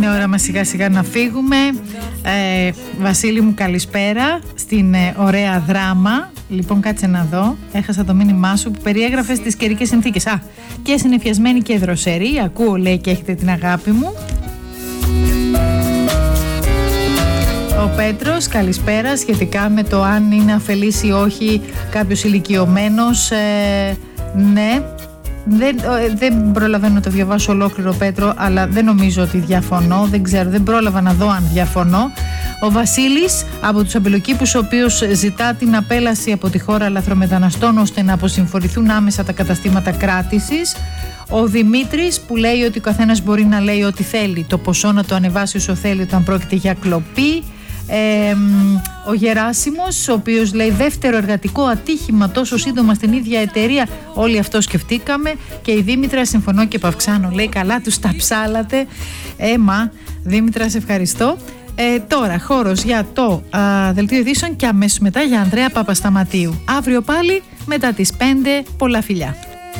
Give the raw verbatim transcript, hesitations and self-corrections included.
Είναι ώρα μας σιγά σιγά να φύγουμε. ε, Βασίλη μου, καλησπέρα στην ε, ωραία δράμα. Λοιπόν, κάτσε να δω. Έχασα το μήνυμά σου που περιέγραφες τις καιρικές συνθήκες. Α, και συνεφιασμένη και δροσερή. Ακούω, λέει, και έχετε την αγάπη μου. Ο Πέτρος, καλησπέρα. Σχετικά με το αν είναι αφελής ή όχι κάποιος ηλικιωμένος, ε, ναι. Δεν, δεν προλαβαίνω να το διαβάσω ολόκληρο, Πέτρο, αλλά δεν νομίζω ότι διαφωνώ. Δεν ξέρω, δεν πρόλαβα να δω αν διαφωνώ. Ο Βασίλης από τους αμπελοκήπους, ο οποίος ζητά την απέλαση από τη χώρα λαθρομεταναστών ώστε να αποσυμφορηθούν άμεσα τα καταστήματα κράτησης. Ο Δημήτρης που λέει ότι ο καθένας μπορεί να λέει ό,τι θέλει, το ποσό να το ανεβάσει όσο θέλει όταν πρόκειται για κλοπή. Ε, ο Γεράσιμος, ο οποίος λέει δεύτερο εργατικό ατύχημα τόσο σύντομα στην ίδια εταιρεία. Όλοι αυτό σκεφτήκαμε. Και η Δήμητρα, συμφωνώ και παυξάνω, λέει καλά τους τα ψάλατε. Έμα, Δήμητρα, σε ευχαριστώ. Ε, τώρα χώρος για το α, δελτίο ειδήσεων και αμέσως μετά για Ανδρέα Παπασταματίου. Αύριο πάλι μετά τις πέντε. Πολλά φιλιά.